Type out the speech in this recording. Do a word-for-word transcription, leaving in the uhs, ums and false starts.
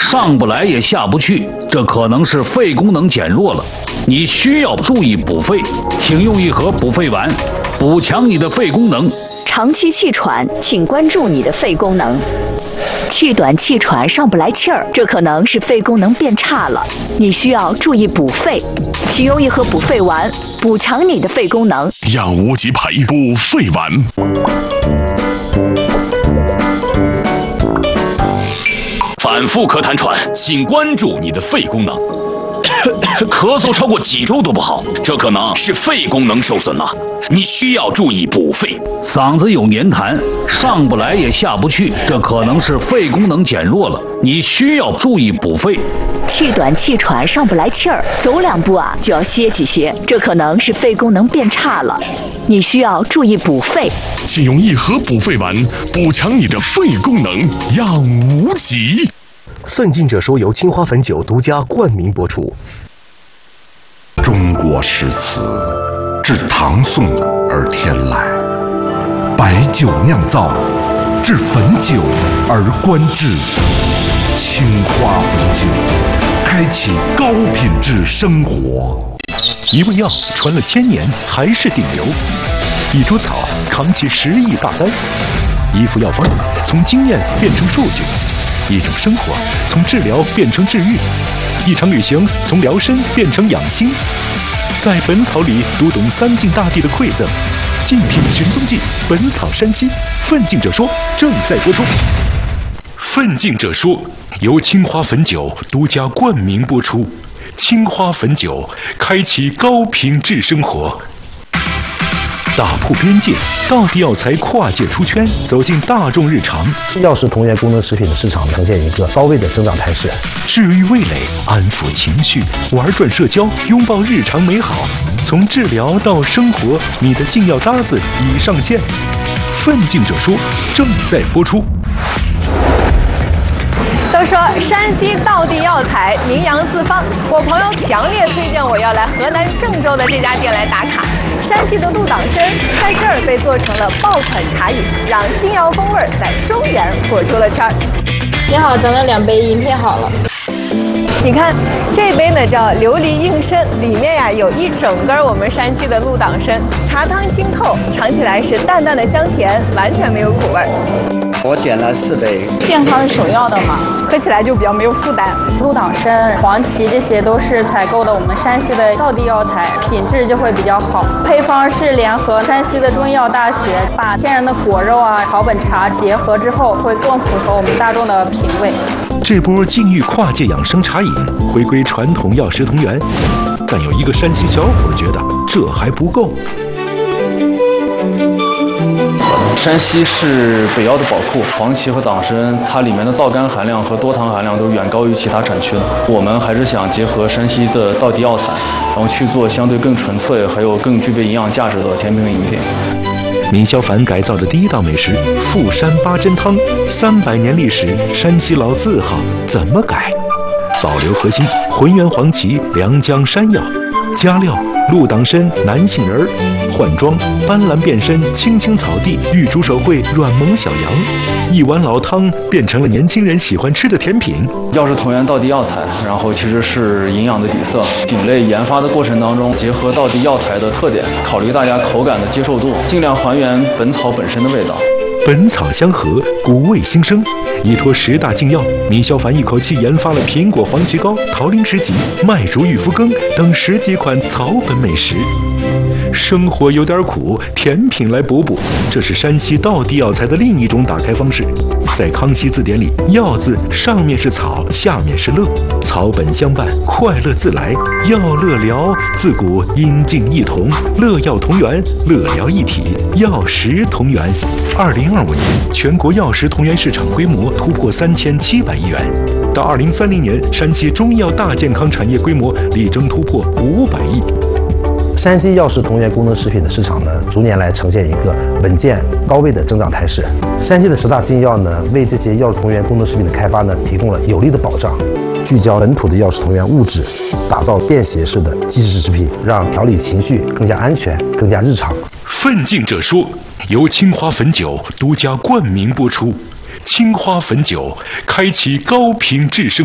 上不来也下不去，这可能是肺功能减弱了，你需要注意补肺，请用一盒补肺丸，补强你的肺功能。 长期气喘，请关注你的肺功能。气短气喘上不来气儿，这可能是肺功能变差了，你需要注意补肺，请用一盒补肺丸，补强你的肺功能。 让无极赔补肺丸。 反复咳痰喘，请关注你的肺功能。咳嗽超过几周都不好，这可能是肺功能受损了，你需要注意补肺。 嗓子有黏痰，上不来也下不去，这可能是肺功能减弱了，你需要注意补肺。 气短气喘上不来气儿，走两步啊就要歇几歇，这可能是肺功能变差了，你需要注意补肺。 请用一盒补肺丸，补强你的肺功能，让无极。 奋进者说由青花汾酒独家冠名播出。 中国诗词自唐宋而天来，白酒酿造，至汾酒而观之。青花汾酒，开启高品质生活。 一味药传了千年还是顶流，一株草扛起十亿大单，一副药方从经验变成数据，一种生活从治疗变成治愈，一场旅行从疗身变成养心。在本草里读懂三晋大地的馈赠，竞品寻踪记，本草山西，奋进者说正在播出。奋进者说由青花汾酒独家冠名播出。青花汾酒，开启高品质生活。打破边界，道地药材跨界出圈，走进大众日常。 药食同源功能食品的市场呈现一个高位的增长态势， 治愈味蕾，安抚情绪，玩转社交，拥抱日常美好。从治疗到生活，你的进药搭子已上线。奋进者说正在播出。 都说山西道地药材名扬四方，我朋友强烈推荐我要来河南郑州的这家店来打卡。山西的鹿党参在这儿被做成了爆款茶饮，让金瑶风味在中原火出了圈儿。 你好，咱们两杯饮品好了。 你看这杯呢叫琉璃硬参，里面呀有一整根我们山西的鹿党参，茶汤清透，尝起来是淡淡的香甜，完全没有苦味儿。 我点了四杯， 健康是首要的嘛， 喝起来就比较没有负担。 鹿党参、黄芪这些都是采购的我们山西的道地药材，品质就会比较好。配方是联合山西的中医药大学，把天然的果肉啊、草本茶结合之后，会更符合我们大众的品味。 这波境遇跨界养生茶饮回归传统药食同源，但有一个山西小伙觉得这还不够。 山西是北药的宝库，黄芪和党参它里面的皂苷含量和多糖含量都远高于其他产区的。我们还是想结合山西的道地药材，然后去做相对更纯粹还有更具备营养价值的甜品和饮品。 米小凡改造的第一道美食富山八珍汤，三百年历史，山西老字号怎么改？保留核心浑源黄芪、良姜山药，加料鹿党参、南杏仁，换装斑斓变身、青青草地、玉竹手绘、软萌小羊，一碗老汤变成了年轻人喜欢吃的甜品。 药食同源道地药材，然后其实是营养的底色。品类研发的过程当中，结合道地药材的特点，考虑大家口感的接受度，尽量还原本草本身的味道。 本草相合，古味新生。依托十大禁药，米小凡一口气研发了苹果黄芪膏、桃林十级、麦竹玉肤羹等十几款草本美食。生活有点苦，甜品来补补，这是山西道地药材的另一种打开方式。在康熙字典里，药字上面是草，下面是乐，草本相伴，快乐自来。药乐疗自古阴静异同，乐药同源，乐疗一体，药食同源。二零二五年，全国药食同源市场规模突破三千七百亿元。到二零三零年，山西中医药大健康产业规模力争突破五百亿。 山西药食同源功能食品的市场呢，逐年来呈现一个稳健高位的增长态势。山西的十大禁药呢，为这些药食同源功能食品的开发呢，提供了有力的保障。聚焦本土的药食同源物质，打造便携式的机制食品，让调理情绪更加安全、更加日常。 奋进者说，由青花汾酒独家冠名播出。青花汾酒，开启高品质生